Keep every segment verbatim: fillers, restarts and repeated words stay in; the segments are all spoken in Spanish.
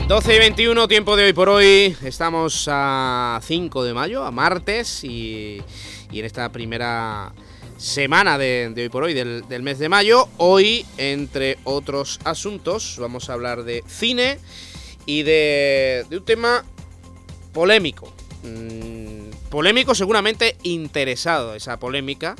doce y veintiuno, tiempo de hoy por hoy. Estamos a cinco de mayo, a martes, y, y en esta primera semana de, de hoy por hoy, del, del mes de mayo. Hoy, entre otros asuntos, vamos a hablar de cine y de, de un tema polémico. Mm, polémico, seguramente interesado esa polémica.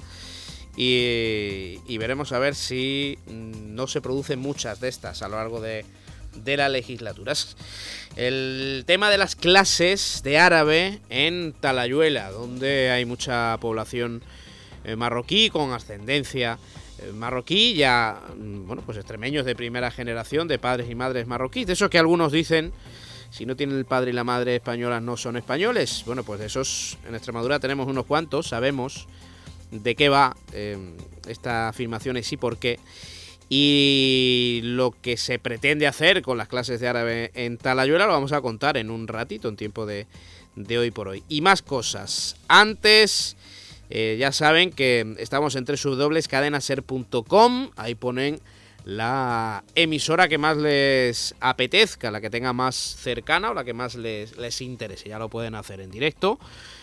Y, y veremos a ver si no se producen muchas de estas a lo largo de de las legislaturas. El tema de las clases de árabe en Talayuela, donde hay mucha población eh, marroquí con ascendencia eh, marroquí, ya bueno, pues extremeños de primera generación, de padres y madres marroquíes, de esos que algunos dicen, si no tienen el padre y la madre españolas no son españoles. Bueno, pues de esos en Extremadura tenemos unos cuantos, sabemos de qué va eh, esta afirmación y sí por qué. Y lo que se pretende hacer con las clases de árabe en Talayuela lo vamos a contar en un ratito, en tiempo de, de hoy por hoy. Y más cosas. Antes, eh, ya saben que estamos en doble u doble u doble u punto cadenaser punto com. Ahí ponen la emisora que más les apetezca, la que tenga más cercana o la que más les, les interese. Ya lo pueden hacer en directo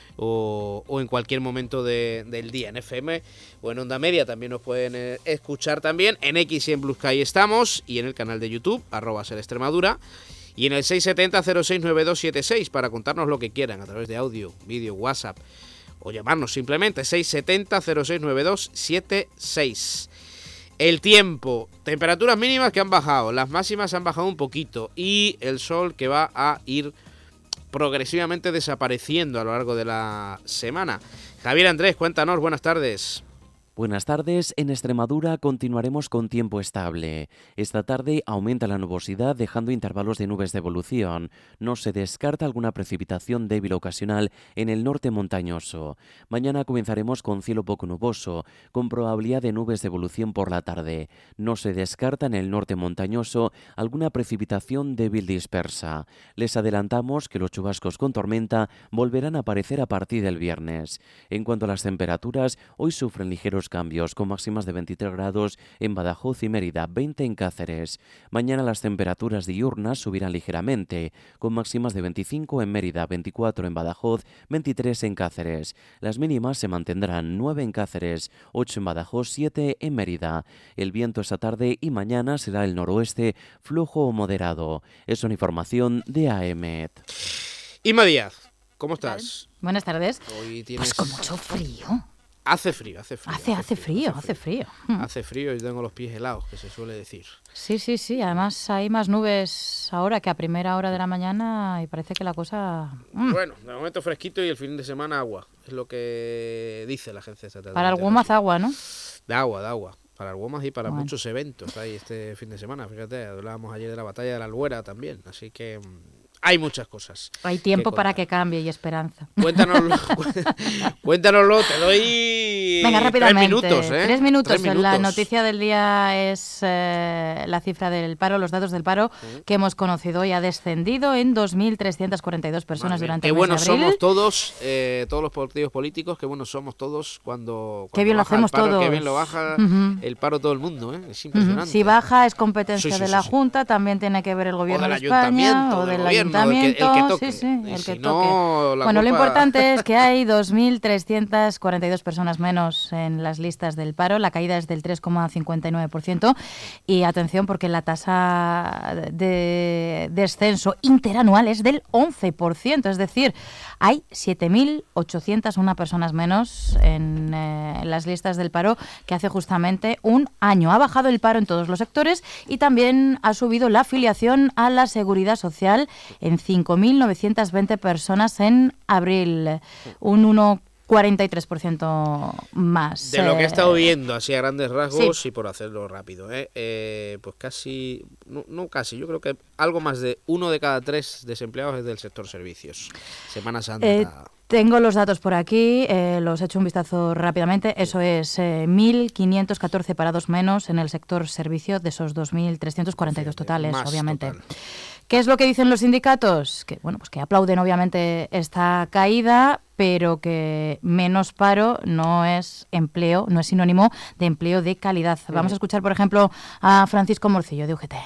O, o en cualquier momento de, del día, en F M o en Onda Media también nos pueden eh, escuchar también, en X y en Blue Sky estamos, y en el canal de YouTube, arroba Ser Extremadura, y en el seis siete cero cero seis nueve dos siete seis para contarnos lo que quieran a través de audio, vídeo, WhatsApp, o llamarnos simplemente seis siete cero cero seis nueve dos siete seis. El tiempo, temperaturas mínimas que han bajado, las máximas han bajado un poquito, y el sol que va a ir progresivamente desapareciendo a lo largo de la semana. Javier Andrés, cuéntanos, buenas tardes. Buenas tardes. En Extremadura continuaremos con tiempo estable. Esta tarde aumenta la nubosidad, dejando intervalos de nubes de evolución. No se descarta alguna precipitación débil ocasional en el norte montañoso. Mañana comenzaremos con cielo poco nuboso, con probabilidad de nubes de evolución por la tarde. No se descarta en el norte montañoso alguna precipitación débil dispersa. Les adelantamos que los chubascos con tormenta volverán a aparecer a partir del viernes. En cuanto a las temperaturas, hoy sufren ligeros cambios, con máximas de veintitrés grados en Badajoz y Mérida, veinte en Cáceres. Mañana las temperaturas diurnas subirán ligeramente, con máximas de veinticinco en Mérida, veinticuatro en Badajoz, veintitrés en Cáceres. Las mínimas se mantendrán nueve en Cáceres, ocho en Badajoz, siete en Mérida. El viento esta tarde y mañana será el noroeste, flojo o moderado. Es una información de A E M E T. Inma Díaz, ¿cómo estás? Buenas tardes. Hoy tienes... Pues con mucho frío. Hace frío, hace frío. Hace, hace frío, hace frío. Hace frío y tengo los pies helados, que se suele decir. Sí, sí, sí. Además hay más nubes ahora que a primera hora de la mañana y parece que la cosa... Mm. Bueno, de momento fresquito y el fin de semana agua. Es lo que dice la agencia estatal. Para el WOMAZ agua, ¿no? De agua, de agua. Para el WOMAZ y para bueno. muchos eventos hay este fin de semana. Fíjate, hablábamos ayer de la batalla de la Albuera también. Así que... hay muchas cosas. Hay tiempo que para que cambie y esperanza. Cuéntanoslo, cuéntanoslo, te doy Venga, rápidamente. tres minutos. ¿eh? Tres minutos. Tres minutos. La noticia del día es eh, la cifra del paro, los datos del paro uh-huh. que hemos conocido hoy ha descendido en dos mil trescientas cuarenta y dos personas Madre durante el mes de abril. Qué buenos somos todos, eh, todos los partidos políticos, qué buenos somos todos cuando, cuando qué bien lo hacemos paro, todos. Qué bien lo baja uh-huh. el paro todo el mundo, ¿eh? Es impresionante. Uh-huh. Si baja es competencia sí, sí, de sí, la sí. Junta, también tiene que ver el gobierno de España o del, del ayuntamiento. El que, el que toque. Sí, sí, el si que no, toque. Bueno, culpa... lo importante es que hay dos mil trescientas cuarenta y dos personas menos en las listas del paro. La caída es del tres coma cincuenta y nueve por ciento. Y atención, porque la tasa de descenso interanual es del once por ciento. Es decir, hay siete mil ochocientas una personas menos en, eh, en las listas del paro que hace justamente un año. Ha bajado el paro en todos los sectores y también ha subido la afiliación a la Seguridad Social en cinco mil novecientas veinte personas en abril, un uno coma cuarenta y tres por ciento más. De lo que he eh, estado viendo, así a grandes rasgos, sí. y por hacerlo rápido, ¿eh? Eh, pues casi, no, no casi, yo creo que algo más de uno de cada tres desempleados es del sector servicios. Semana Santa... Eh, Tengo los datos por aquí, eh, los he hecho un vistazo rápidamente. Eso es eh, mil quinientos catorce parados menos en el sector servicio de esos dos mil trescientos cuarenta y dos totales, Más obviamente. Total. ¿Qué es lo que dicen los sindicatos? Que bueno, pues que aplauden obviamente esta caída, pero que menos paro no es empleo, no es sinónimo de empleo de calidad. Vamos a escuchar, por ejemplo, a Francisco Morcillo de U G T.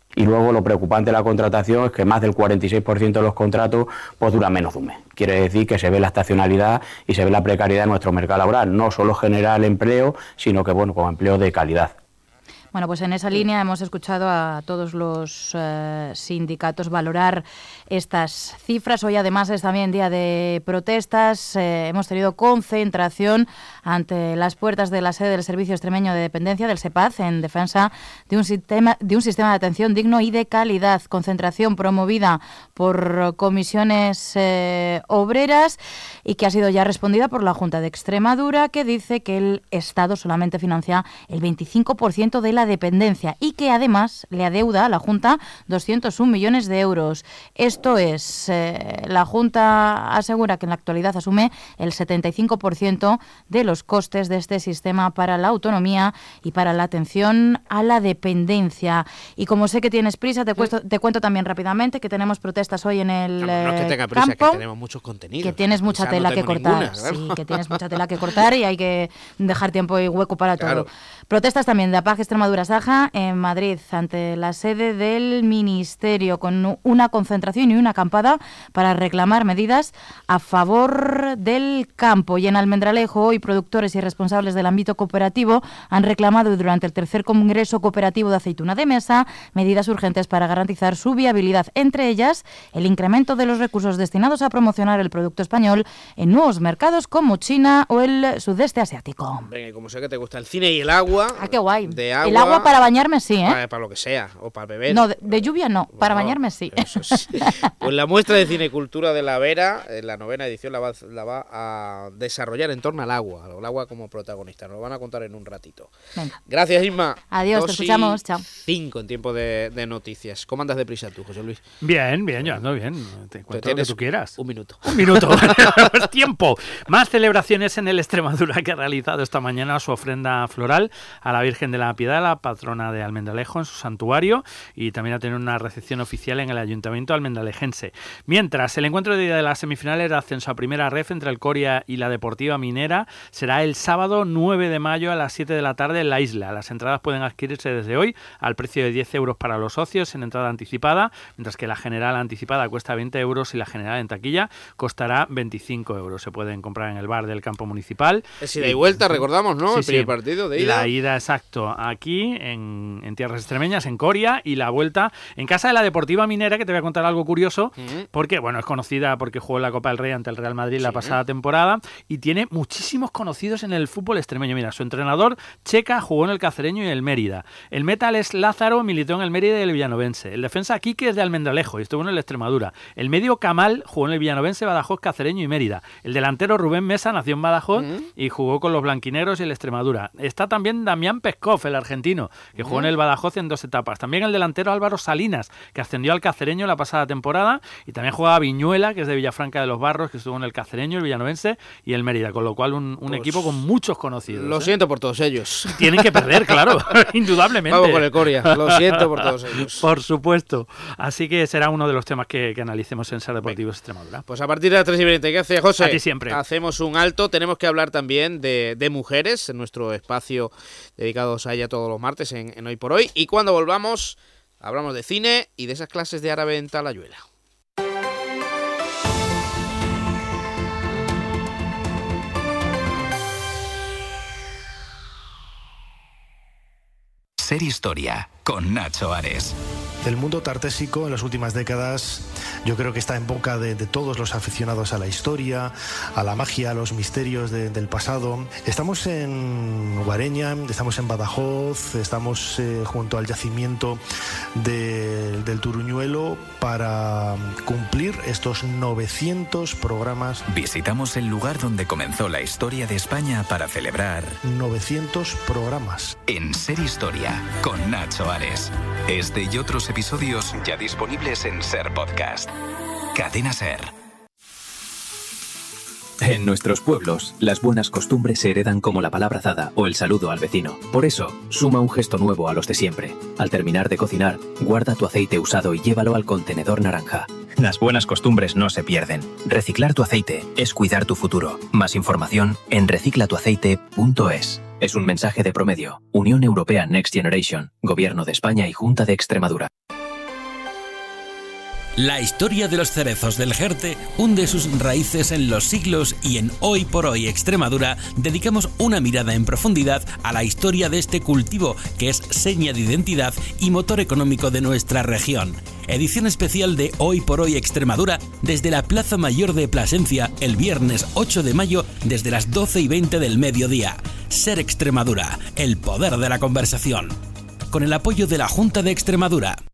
Y luego lo preocupante de la contratación es que más del cuarenta y seis por ciento de los contratos pues duran menos de un mes. Quiere decir que se ve la estacionalidad y se ve la precariedad en nuestro mercado laboral. No solo genera el empleo, sino que bueno, con empleo de calidad. Bueno, pues en esa línea hemos escuchado a todos los eh, sindicatos valorar estas cifras. Hoy además es también día de protestas. Eh, hemos tenido concentración ante las puertas de la sede del Servicio Extremeño de Dependencia, del SEPAD, en defensa de un sistema, de un sistema de atención digno y de calidad. Concentración promovida por comisiones eh, obreras y que ha sido ya respondida por la Junta de Extremadura, que dice que el Estado solamente financia el veinticinco por ciento de la dependencia y que además le adeuda a la Junta doscientos un millones de euros. Esto es, eh, la Junta asegura que en la actualidad asume el setenta y cinco por ciento de los costes de este sistema para la autonomía y para la atención a la dependencia. Y como sé que tienes prisa, te, cuesto, te cuento también rápidamente que tenemos protestas hoy en el no, no es que tenga prisa, campo, es que tenemos muchos contenidos. Que tienes mucha o sea, tela no que cortar. Ninguna, claro. Sí, que tienes mucha tela que cortar y hay que dejar tiempo y hueco para claro. todo. Protestas también de A P A G Extremadura Saja en Madrid, ante la sede del Ministerio, con una concentración y una acampada para reclamar medidas a favor del campo. Y en Almendralejo, hoy productores y responsables del ámbito cooperativo han reclamado durante el tercer Congreso Cooperativo de Aceituna de Mesa medidas urgentes para garantizar su viabilidad, entre ellas el incremento de los recursos destinados a promocionar el producto español en nuevos mercados como China o el sudeste asiático. Venga, y como sé que te gusta el cine y el agua... Ah, qué guay. De agua, el agua para bañarme sí, ¿eh? Para, para lo que sea, o para beber. No, de, de lluvia no, bueno, para bañarme sí. Eso sí. Pues la muestra de cinecultura de La Vera, en la novena edición, la va, la va a desarrollar en torno al agua, al agua como protagonista. Nos lo van a contar en un ratito. Venga. Gracias, Isma. Adiós, te escuchamos. Chao. Cinco en tiempo de, de noticias. ¿Cómo andas deprisa tú, José Luis? Bien, bien, yo ando bien. Te cuento lo que tú quieras. Un minuto. Un minuto. Tiempo. Más celebraciones en el Extremadura, que ha realizado esta mañana su ofrenda floral a la Virgen de la Piedad, la patrona de Almendralejo, en su santuario, y también a tener una recepción oficial en el Ayuntamiento almendralejense. Mientras, el encuentro de, de las semifinales de ascenso a primera ref entre el Coria y la Deportiva Minera será el sábado nueve de mayo a las siete de la tarde en la isla. Las entradas pueden adquirirse desde hoy al precio de diez euros para los socios en entrada anticipada, mientras que la general anticipada cuesta veinte euros y la general en taquilla costará veinticinco euros. Se pueden comprar en el bar del campo municipal. Es ida y vuelta, recordamos, ¿no? Sí, el primer sí. partido de ida. La ida, exacto, aquí en, en tierras extremeñas, en Coria, y la vuelta en casa de la Deportiva Minera, que te voy a contar algo curioso, uh-huh. porque, bueno, es conocida porque jugó en la Copa del Rey ante el Real Madrid sí. la pasada temporada, y tiene muchísimos conocidos en el fútbol extremeño. Mira, su entrenador, Checa, jugó en el Cacereño y el Mérida. El metal es Lázaro, militó en el Mérida y el Villanovense. El defensa Quique es de Almendralejo y estuvo en el Extremadura. El medio Camal jugó en el Villanovense, Badajoz, Cacereño y Mérida. El delantero Rubén Mesa nació en Badajoz uh-huh. y jugó con los blanquinegros y el Extremadura. Está también Damián Peskov, el argentino, que uh-huh. jugó en el Badajoz en dos etapas. También el delantero Álvaro Salinas, que ascendió al Cacereño la pasada temporada, y también jugaba Viñuela, que es de Villafranca de los Barros, que estuvo en el Cacereño, el Villanovense y el Mérida, con lo cual un, un pues equipo con muchos conocidos. Lo ¿eh? siento por todos ellos. Tienen que perder, claro, indudablemente. Vamos con el Coria, lo siento por todos ellos. Por supuesto. Así que será uno de los temas que, que analicemos en Ser Deportivos Extremadura. Pues a partir de las tres y veinte, ¿qué hace, José? A ti siempre. Hacemos un alto, tenemos que hablar también de, de mujeres en nuestro espacio dedicados a ella todos los martes en, en Hoy por Hoy. Y cuando volvamos, hablamos de cine y de esas clases de árabe en Talayuela. Ser Historia, con Nacho Ares. El mundo tartésico en las últimas décadas yo creo que está en boca de, de todos los aficionados a la historia, a la magia, a los misterios de, del pasado. Estamos en Guareña, estamos en Badajoz, estamos eh, junto al yacimiento de, del Turuñuelo para cumplir estos novecientos programas. Visitamos el lugar donde comenzó la historia de España para celebrar novecientos programas. En Ser Historia, con Nacho Ares. Este y otros episodios ya disponibles en Ser Podcast. Cadena Ser. En nuestros pueblos, las buenas costumbres se heredan como la palabra dada o el saludo al vecino. Por eso, suma un gesto nuevo a los de siempre. Al terminar de cocinar, guarda tu aceite usado y llévalo al contenedor naranja. Las buenas costumbres no se pierden. Reciclar tu aceite es cuidar tu futuro. Más información en recicla tu aceite punto es. Es un mensaje de Promedio, Unión Europea Next Generation, Gobierno de España y Junta de Extremadura. La historia de los cerezos del Jerte hunde sus raíces en los siglos y en Hoy por Hoy Extremadura dedicamos una mirada en profundidad a la historia de este cultivo que es seña de identidad y motor económico de nuestra región. Edición especial de Hoy por Hoy Extremadura desde la Plaza Mayor de Plasencia el viernes ocho de mayo desde las doce y veinte del mediodía. Ser Extremadura, el poder de la conversación. Con el apoyo de la Junta de Extremadura.